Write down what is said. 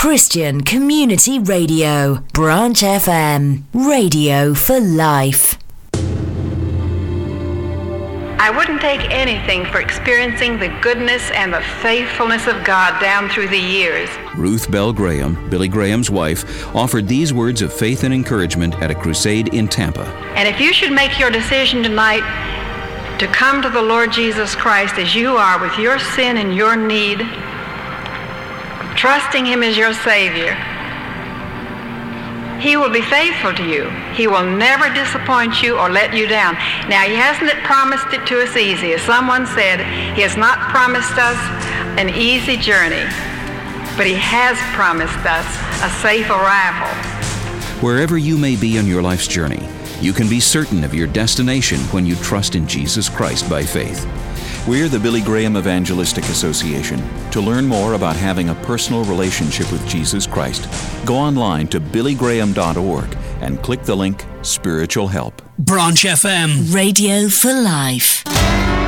Christian Community Radio, Branch FM, radio for life. I wouldn't take anything for experiencing the goodness and the faithfulness of God down through the years. Ruth Bell Graham, Billy Graham's wife, offered these words of faith and encouragement at a crusade in Tampa. And if you should make your decision tonight to come to the Lord Jesus Christ as you are with your sin and your need, trusting Him as your Savior, He will be faithful to you. He will never disappoint you or let you down. Now, He hasn't promised it to us easy. As someone said, He has not promised us an easy journey, but He has promised us a safe arrival. Wherever you may be on your life's journey, you can be certain of your destination when you trust in Jesus Christ by faith. We're the Billy Graham Evangelistic Association. To learn more about having a personal relationship with Jesus Christ, go online to billygraham.org and click the link Spiritual Help. Branch FM, radio for life.